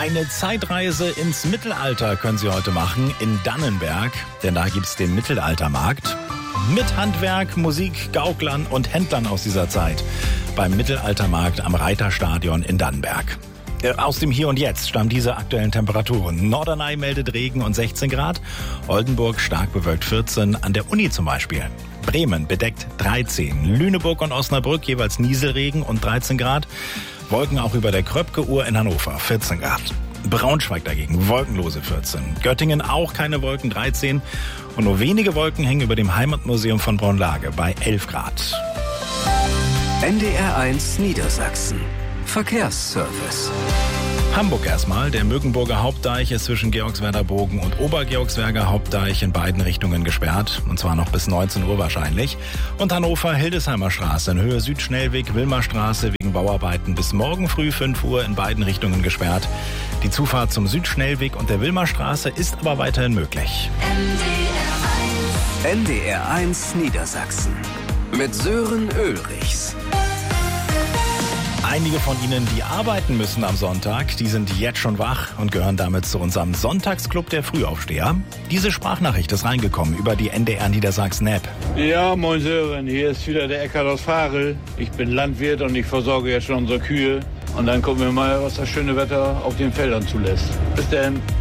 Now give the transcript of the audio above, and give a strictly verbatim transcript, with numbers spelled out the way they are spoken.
Eine Zeitreise ins Mittelalter können Sie heute machen in Dannenberg, denn da gibt's den Mittelaltermarkt. Mit Handwerk, Musik, Gauklern und Händlern aus dieser Zeit beim Mittelaltermarkt am Reiterstadion in Dannenberg. Aus dem Hier und Jetzt stammen diese aktuellen Temperaturen. Norderney meldet Regen und sechzehn Grad, Oldenburg stark bewölkt vierzehn, an der Uni zum Beispiel. Bremen bedeckt dreizehn, Lüneburg und Osnabrück jeweils Nieselregen und dreizehn Grad. Wolken auch über der Kröpke-Uhr in Hannover, vierzehn Grad. Braunschweig dagegen wolkenlose vierzehn. Göttingen auch keine Wolken, dreizehn. Und nur wenige Wolken hängen über dem Heimatmuseum von Braunlage bei elf Grad. N D R eins Niedersachsen. Verkehrsservice. Hamburg erstmal. Der Mögenburger Hauptdeich ist zwischen Georgswerder Bogen und Obergeorgsberger Hauptdeich in beiden Richtungen gesperrt. Und zwar noch bis neunzehn Uhr wahrscheinlich. Und Hannover Hildesheimer Straße in Höhe Südschnellweg Wilmerstraße wegen Bauarbeiten bis morgen früh fünf Uhr in beiden Richtungen gesperrt. Die Zufahrt zum Südschnellweg und der Wilmerstraße ist aber weiterhin möglich. N D R eins Niedersachsen. Mit Sören Ulrichs. Einige von Ihnen, die arbeiten müssen am Sonntag, die sind jetzt schon wach und gehören damit zu unserem Sonntagsclub der Frühaufsteher. Diese Sprachnachricht ist reingekommen über die N D R Niedersachsen-App. Ja, moin Sören, hier ist wieder der Eckhard aus Varel. Ich bin Landwirt und ich versorge jetzt schon unsere Kühe. Und dann gucken wir mal, was das schöne Wetter auf den Feldern zulässt. Bis dann.